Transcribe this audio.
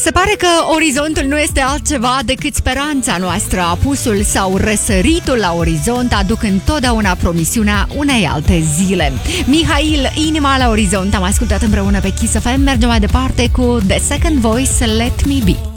Se pare că orizontul nu este altceva decât speranța noastră. Apusul sau răsăritul la orizont aduc întotdeauna promisiunea unei alte zile. Mihail, Inima la orizont, am ascultat împreună pe Kiss FM. Mergem mai departe cu The Second Voice, Let Me Be.